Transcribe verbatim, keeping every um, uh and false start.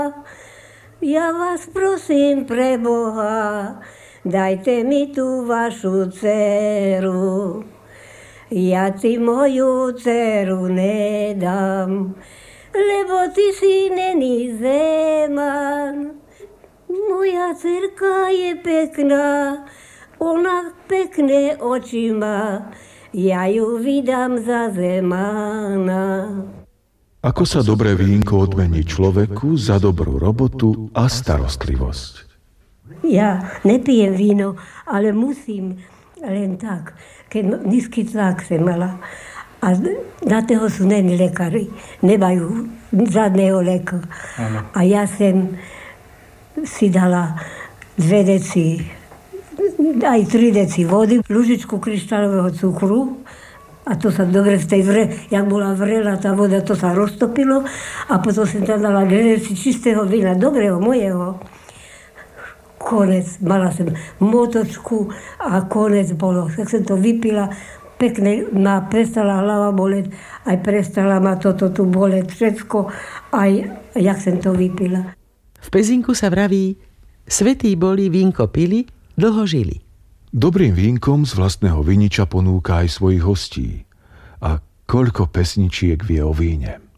Ja vás prosím pre Boha, dajte mi tú vašu dceru. Ja ti moju dceru nedám, lebo ty si není Zeman. Moja dcerka je pekná, ona pekné oči má, ja ju vydám za Zemana. Ako sa dobré vínko odmení človeku za dobrú robotu a starostlivosť? Ja nepijem víno, ale musím len tak, keď nízky tlak som mala. A na toho sú není lekári, nemajú žiadneho lieka. A ja som si dala dve deci, aj tri deci vody, lúžičku kryštálového cukru. A to sa dobre v tej vre, jak bola vrela tá voda, to sa roztopilo. A potom som tam dala deci čistého vína, dobrého, mojeho. Konec, mala som motočku a konec bolo. Tak som to vypila, pekne ma prestala hlava boleť, aj prestala ma toto tu boleť, všetko, aj jak som to vypila. V Pezinku sa vraví, svätí boli, vínko pili, dlho žili. Dobrým vínkom z vlastného viniča ponúka aj svojich hostí. A koľko pesničiek vie o víne.